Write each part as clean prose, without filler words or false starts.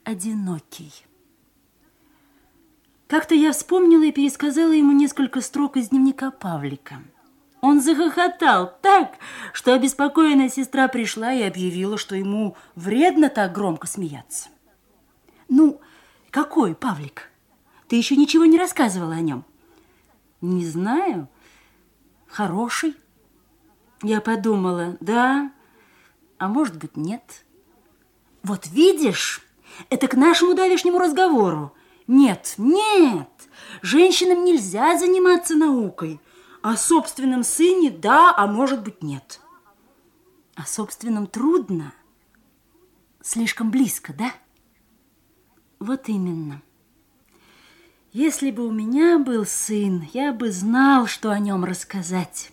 одинокий. Как-то я вспомнила и пересказала ему несколько строк из дневника Павлика. Он захохотал так, что обеспокоенная сестра пришла и объявила, что ему вредно так громко смеяться. Ну, какой Павлик? Ты еще ничего не рассказывала о нем? Не знаю. Хороший. Я подумала, да, а может быть, нет. Вот видишь, это к нашему давешнему разговору. Нет, женщинам нельзя заниматься наукой. О собственном сыне да, а может быть, нет. О собственном трудно. Слишком близко, да? Вот именно. Если бы у меня был сын, я бы знал, что о нем рассказать.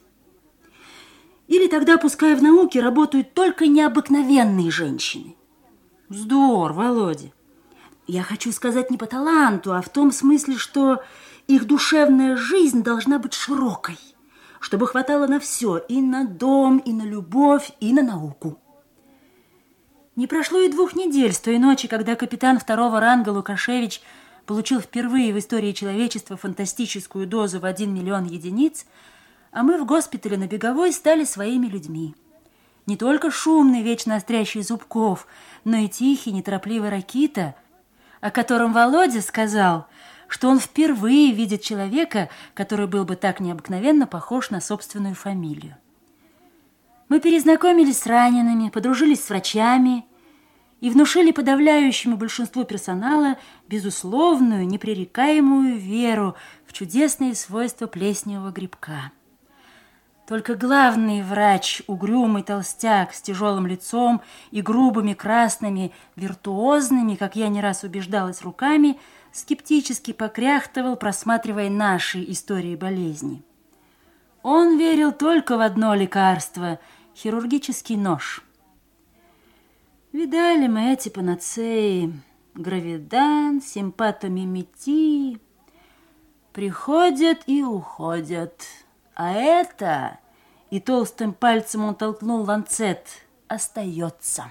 Или тогда, пускай в науке работают только необыкновенные женщины. Вздор, Володя. Я хочу сказать не по таланту, а в том смысле, что их душевная жизнь должна быть широкой, чтобы хватало на все, и на дом, и на любовь, и на науку. Не прошло и 2 недель с той ночи, когда капитан 2-го ранга Лукашевич получил впервые в истории человечества фантастическую дозу в 1 миллион единиц, а мы в госпитале на Беговой стали своими людьми. Не только шумный, вечно острящий Зубков, но и тихий, неторопливый Ракита, о котором Володя сказал, что он впервые видит человека, который был бы так необыкновенно похож на собственную фамилию. Мы перезнакомились с ранеными, подружились с врачами и внушили подавляющему большинству персонала безусловную, непререкаемую веру в чудесные свойства плесневого грибка. Только главный врач, угрюмый толстяк с тяжелым лицом и грубыми красными, виртуозными, как я не раз убеждалась, руками, скептически покряхтывал, просматривая наши истории болезни. Он верил только в одно лекарство – хирургический нож. Видали мы эти панацеи – гравидан, симпатомимети. Приходят и уходят. А это, и толстым пальцем он толкнул ланцет, остается.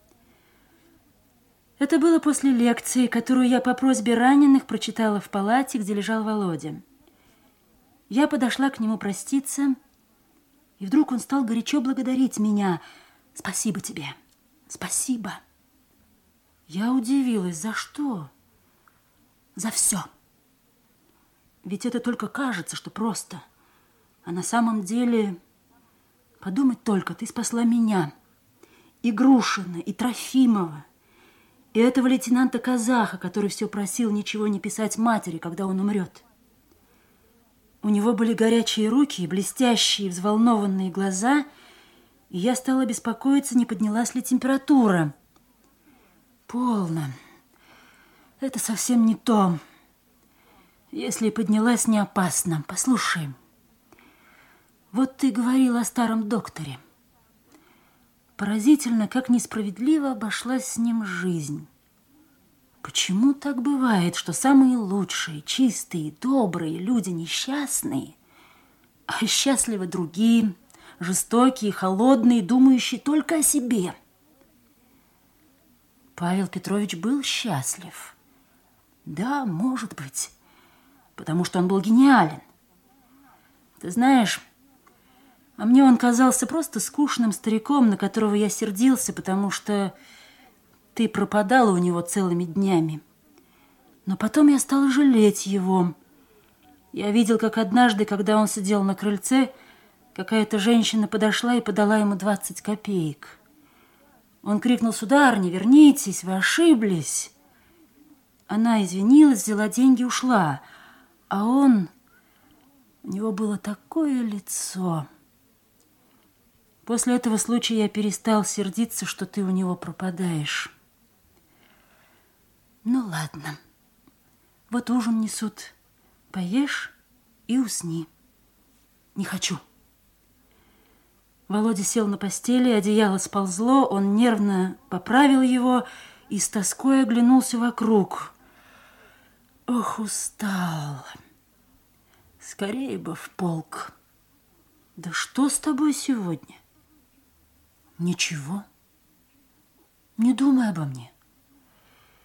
Это было после лекции, которую я по просьбе раненых прочитала в палате, где лежал Володя. Я подошла к нему проститься, и вдруг он стал горячо благодарить меня. «Спасибо тебе, спасибо». Я удивилась, за что? За все. Ведь это только кажется, что просто. А на самом деле, подумать только, ты спасла меня, и Грушина, и Трофимова, и этого лейтенанта-казаха, который все просил ничего не писать матери, когда он умрет. У него были горячие руки и блестящие, взволнованные глаза, и я стала беспокоиться, не поднялась ли температура. Полно. Это совсем не то. Если поднялась, не опасно. Послушай. Вот ты говорила о старом докторе. Поразительно, как несправедливо обошлась с ним жизнь. Почему так бывает, что самые лучшие, чистые, добрые люди несчастные, а счастливы другие, жестокие, холодные, думающие только о себе? Павел Петрович был счастлив. Да, может быть, потому что он был гениален. Ты знаешь, а мне он казался просто скучным стариком, на которого я сердился, потому что ты пропадала у него целыми днями. Но потом я стала жалеть его. Я видел, как однажды, когда он сидел на крыльце, какая-то женщина подошла и подала ему 20 копеек. Он крикнул: «Сударыня, вернитесь, вы ошиблись». Она извинилась, взяла деньги и ушла. А у него было такое лицо. После этого случая я перестал сердиться, что ты у него пропадаешь. Ну, ладно. Вот ужин несут. Поешь и усни. Не хочу. Володя сел на постели, одеяло сползло, он нервно поправил его и с тоской оглянулся вокруг. Ох, устал. Скорее бы в полк. Да что с тобой сегодня? Ничего. Не думай обо мне.